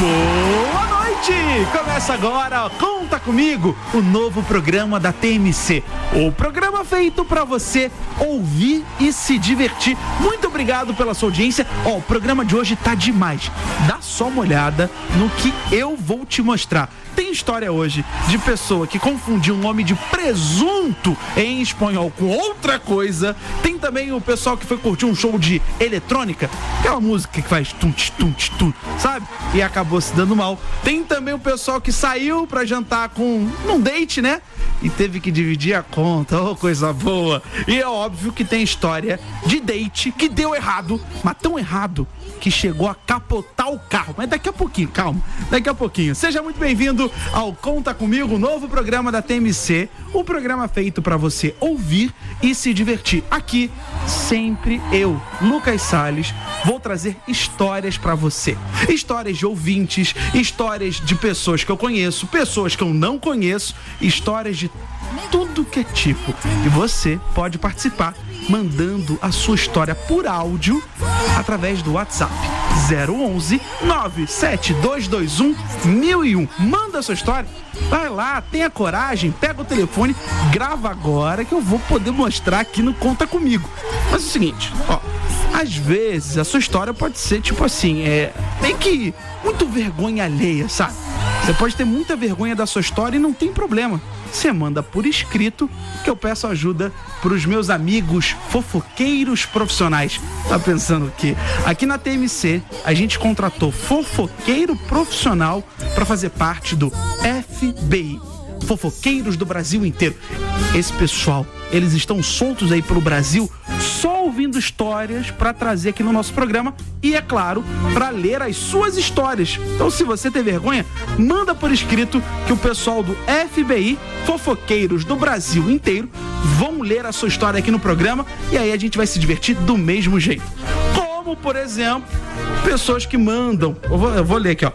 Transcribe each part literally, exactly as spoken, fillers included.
Boa noite! Começa agora, Conta Comigo, o novo programa da T M C. O programa feito pra você ouvir e se divertir. Muito obrigado pela sua audiência. Ó, o programa de hoje tá demais. Dá só uma olhada no que eu vou te mostrar. Tem história hoje de pessoa que confundiu o nome de presunto em espanhol com outra coisa. Tem também o pessoal que foi curtir um show de eletrônica, aquela música que faz tum tum tum, sabe? E acabou se dando mal. Tem também o pessoal que saiu pra jantar com um date, né? E teve que dividir a conta, oh, coisa boa. E é óbvio que tem história de date que deu errado, mas tão errado que chegou a capotar o carro. Mas daqui a pouquinho, calma, daqui a pouquinho. Seja muito bem-vindo ao Conta Comigo, novo programa da T M C, um programa feito para você ouvir e se divertir. Aqui, sempre eu, Lucas Salles, vou trazer histórias para você. Histórias de ouvintes, histórias de pessoas que eu conheço, pessoas que eu não conheço, histórias de tudo que é tipo. E você pode participar mandando a sua história por áudio através do WhatsApp zero onze nove sete dois dois um mil e um. Manda a sua história, vai lá, tenha coragem, pega o telefone, grava agora que eu vou poder mostrar aqui no Conta Comigo. Mas é o seguinte, ó, às vezes a sua história pode ser tipo assim, é meio que muito vergonha alheia, sabe? Você pode ter muita vergonha da sua história e não tem problema. Você manda por escrito que eu peço ajuda pros meus amigos fofoqueiros profissionais. Tá pensando o quê? Aqui na T M C, a gente contratou fofoqueiro profissional para fazer parte do F B I. Fofoqueiros do Brasil inteiro. Esse pessoal, eles estão soltos aí pelo Brasil, só ouvindo histórias para trazer aqui no nosso programa e, é claro, para ler as suas histórias. Então, se você tem vergonha, manda por escrito que o pessoal do F B I, fofoqueiros do Brasil inteiro, vão ler a sua história aqui no programa e aí a gente vai se divertir do mesmo jeito. Como, por exemplo, pessoas que mandam... Eu vou, eu vou ler aqui, ó.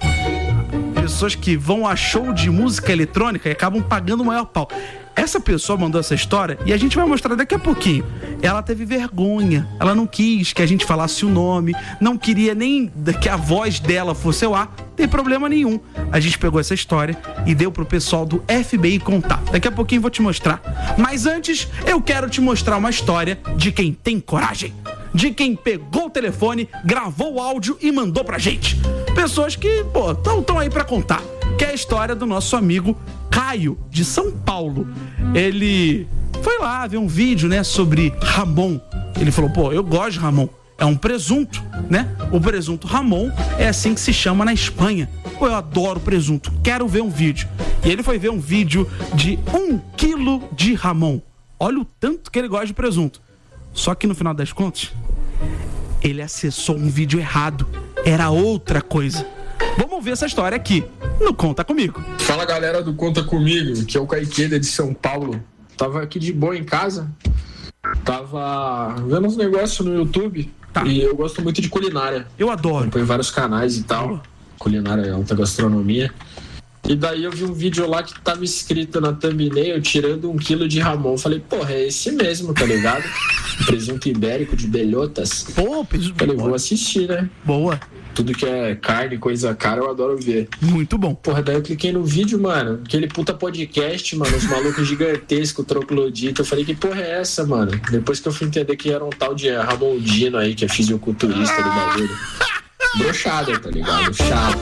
Pessoas que vão a show de música eletrônica e acabam pagando o maior pau. Essa pessoa mandou essa história e a gente vai mostrar daqui a pouquinho. Ela teve vergonha, ela não quis que a gente falasse o nome, não queria nem que a voz dela fosse ao ar, não tem problema nenhum. A gente pegou essa história e deu pro pessoal do F B I contar. Daqui a pouquinho eu vou te mostrar. Mas antes, eu quero te mostrar uma história de quem tem coragem. De quem pegou o telefone, gravou o áudio e mandou pra gente. Pessoas que, pô, tão, tão aí pra contar. Que é a história do nosso amigo Caio, de São Paulo. Ele foi lá ver um vídeo, né, sobre Ramon. Ele falou, pô, eu gosto de Ramon. É um presunto, né? O presunto Ramon é assim que se chama na Espanha. Pô, eu adoro presunto, quero ver um vídeo. E ele foi ver um vídeo de um quilo de Ramon. Olha o tanto que ele gosta de presunto. Só que no final das contas, ele acessou um vídeo errado. Era outra coisa. Vamos ver essa história aqui no Conta Comigo. Fala, galera do Conta Comigo, que é o Caiqueda de São Paulo. Tava aqui de boa em casa. Tava vendo uns negócios no YouTube. Tá. E eu gosto muito de culinária. Eu adoro. Tem vários canais e tal. Oh. Culinária, alta gastronomia. E daí eu vi um vídeo lá que tava escrito na thumbnail, tirando um quilo de Ramon. Falei, porra, é esse mesmo, tá ligado? Presunto ibérico de belhotas. Pô, presunto. Falei, vou assistir, né? Boa. Tudo que é carne, coisa cara, eu adoro ver. Muito bom. Porra, daí eu cliquei no vídeo, mano. Aquele puta podcast, mano. Os malucos gigantescos, troglodita. Eu falei, que porra é essa, mano? Depois que eu fui entender que era um tal de Ramondino aí, que é fisiculturista do bagulho. Broxada, tá ligado? Chato.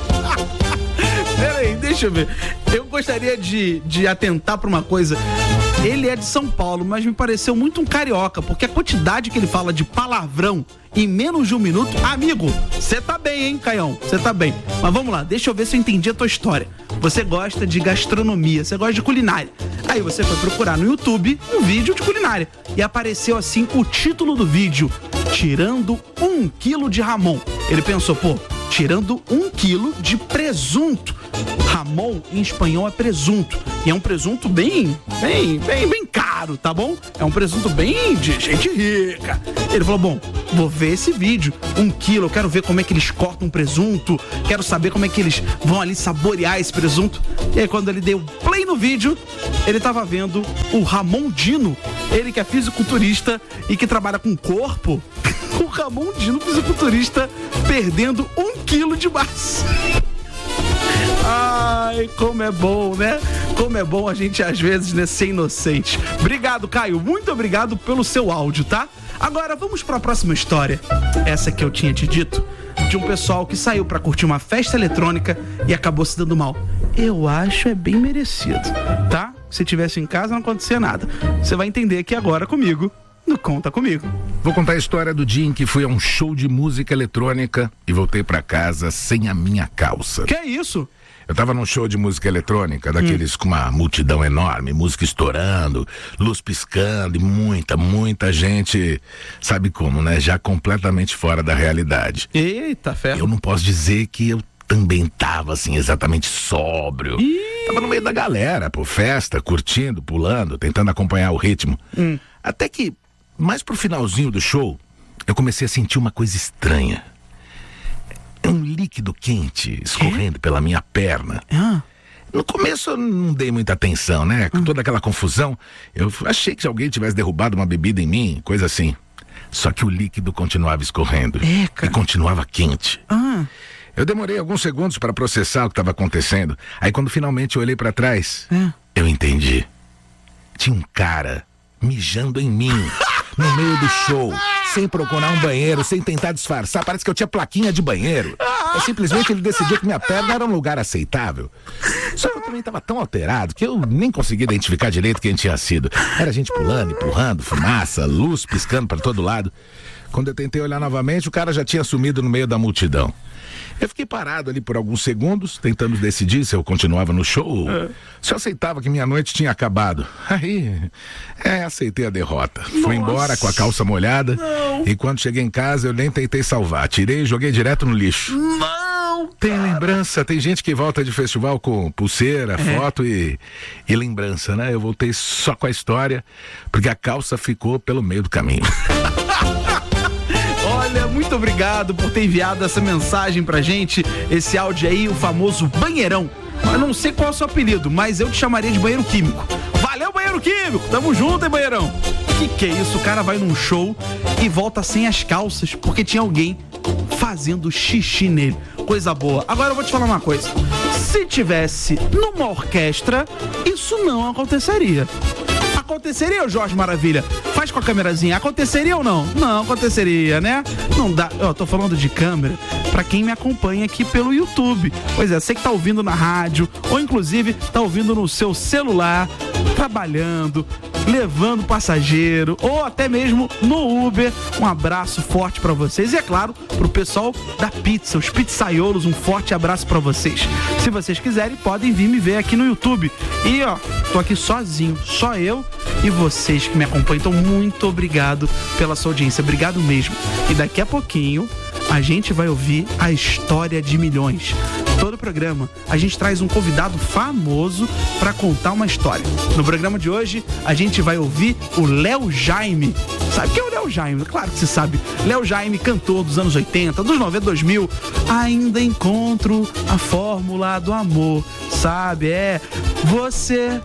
Peraí, deixa eu ver. Eu gostaria de, de atentar pra uma coisa. Ele é de São Paulo, mas me pareceu muito um carioca, porque a quantidade que ele fala de palavrão em menos de um minuto... Amigo, você tá bem, hein, Caião? Você tá bem. Mas vamos lá, deixa eu ver se eu entendi a tua história. Você gosta de gastronomia, você gosta de culinária. Aí você foi procurar no YouTube um vídeo de culinária. E apareceu assim o título do vídeo: tirando um quilo de Ramon. Ele pensou, pô, tirando um quilo de presunto. Ramon em espanhol é presunto. E é um presunto bem, bem, bem, bem caro, tá bom? É um presunto bem de gente rica. Ele falou, bom, vou ver esse vídeo. Um quilo, eu quero ver como é que eles cortam um presunto. Quero saber como é que eles vão ali saborear esse presunto. E aí quando ele deu play no vídeo, ele tava vendo o Ramondino. Ele que é fisiculturista e que trabalha com corpo. O Ramondino, fisiculturista, perdendo um quilo de massa. Ai, como é bom, né? Como é bom a gente, às vezes, né, ser inocente. Obrigado, Caio. Muito obrigado pelo seu áudio, tá? Agora, vamos para a próxima história. Essa que eu tinha te dito, de um pessoal que saiu para curtir uma festa eletrônica e acabou se dando mal. Eu acho é bem merecido, tá? Se tivesse em casa não acontecia nada. Você vai entender aqui agora comigo, no Conta Comigo. Vou contar a história do dia em que fui a um show de música eletrônica e voltei para casa sem a minha calça. Que é isso? Eu tava num show de música eletrônica, daqueles hum. com uma multidão enorme, música estourando, luz piscando e muita, muita gente, sabe como, né? Já completamente fora da realidade. Eita, ferro. Eu não posso dizer que eu também tava, assim, exatamente sóbrio. Ih. Tava no meio da galera, pô, festa, curtindo, pulando, tentando acompanhar o ritmo. Hum. Até que, mais pro finalzinho do show, eu comecei a sentir uma coisa estranha. Um líquido quente escorrendo é? pela minha perna. Ah. No começo eu não dei muita atenção, né? Com toda aquela confusão, eu achei que alguém tivesse derrubado uma bebida em mim, coisa assim. Só que o líquido continuava escorrendo. Eca. E continuava quente. Ah. Eu demorei alguns segundos para processar o que estava acontecendo. Aí quando finalmente eu olhei para trás, é. eu entendi. Tinha um cara mijando em mim, no meio do show, sem procurar um banheiro, sem tentar disfarçar. Parece que eu tinha plaquinha de banheiro. Ou simplesmente ele decidiu que minha perna era um lugar aceitável. Só que eu também estava tão alterado que eu nem consegui identificar direito quem tinha sido. Era gente pulando, empurrando, fumaça, luz piscando para todo lado. Quando eu tentei olhar novamente, o cara já tinha sumido no meio da multidão. Eu fiquei parado ali por alguns segundos, tentando decidir se eu continuava no show, é. se eu aceitava que minha noite tinha acabado. Aí, é, aceitei a derrota. Nossa. Fui embora com a calça molhada. Não. E quando cheguei em casa, eu nem tentei salvar. Tirei e joguei direto no lixo. Não! Tem lembrança, tem gente que volta de festival com pulseira, é. foto e, e lembrança, né? Eu voltei só com a história, porque a calça ficou pelo meio do caminho. Olha, muito obrigado por ter enviado essa mensagem pra gente, esse áudio aí, o famoso banheirão. Eu não sei qual é o seu apelido, mas eu te chamaria de banheiro químico. Valeu, banheiro químico! Tamo junto, hein, banheirão? Que que é isso? O cara vai num show e volta sem as calças porque tinha alguém fazendo xixi nele. Coisa boa. Agora eu vou te falar uma coisa. Se tivesse numa orquestra, isso não aconteceria. Aconteceria, Jorge Maravilha? Faz com a câmerazinha. Aconteceria ou não? Não aconteceria, né? Não dá. Eu tô falando de câmera pra quem me acompanha aqui pelo YouTube. Pois é, você que tá ouvindo na rádio, ou inclusive tá ouvindo no seu celular, trabalhando, levando passageiro, ou até mesmo no Uber. Um abraço forte pra vocês. E é claro, pro pessoal da pizza, os pizzaiolos, um forte abraço pra vocês. Se vocês quiserem, podem vir me ver aqui no YouTube. E ó, tô aqui sozinho, só eu e vocês que me acompanham. Então, muito obrigado pela sua audiência. Obrigado mesmo. E daqui a pouquinho a gente vai ouvir a história de milhões. Todo programa a gente traz um convidado famoso para contar uma história. No programa de hoje a gente vai ouvir o Léo Jaime. Sabe quem é o Léo Jaime? Claro que você sabe. Léo Jaime, cantor dos anos oitenta, dos noventa, dois mil. Ainda encontro a fórmula do amor. Sabe, é você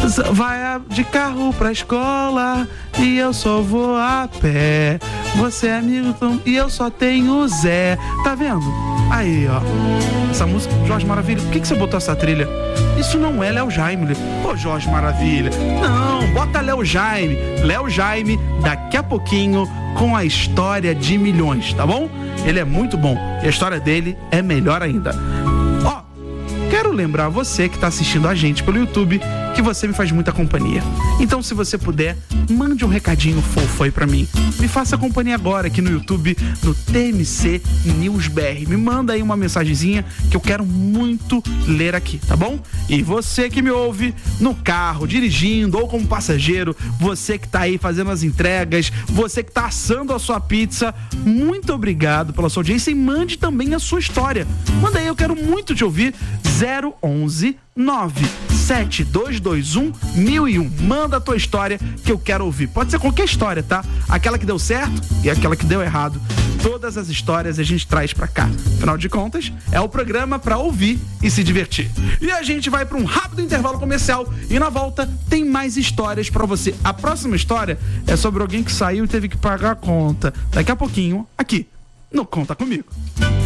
vai de carro pra escola e eu só vou a pé. Você é Milton e eu só tenho Zé. Tá vendo? Aí, ó. Essa música, Jorge Maravilha, por que, que você botou essa trilha? Isso não é Léo Jaime. Pô, Jorge Maravilha. Não, bota Léo Jaime. Léo Jaime, daqui a pouquinho, com a história de milhões, tá bom? Ele é muito bom. E a história dele é melhor ainda. Ó, quero lembrar você que tá assistindo a gente pelo YouTube que você me faz muita companhia. Então, se você puder, mande um recadinho fofo aí pra mim. Me faça companhia agora aqui no YouTube, no T M C News B R. Me manda aí uma mensagenzinha que eu quero muito ler aqui, tá bom? E você que me ouve no carro, dirigindo ou como passageiro, você que tá aí fazendo as entregas, você que tá assando a sua pizza, muito obrigado pela sua audiência e mande também a sua história. Manda aí, eu quero muito te ouvir. zero onze nove sete dois dois um mil e um. Manda a tua história que eu quero ouvir. Pode ser qualquer história, tá? Aquela que deu certo e aquela que deu errado. Todas as histórias a gente traz pra cá. Afinal de contas, é o programa pra ouvir e se divertir. E a gente vai pra um rápido intervalo comercial e na volta tem mais histórias pra você. A próxima história é sobre alguém que saiu e teve que pagar a conta. Daqui a pouquinho, aqui no Conta Comigo.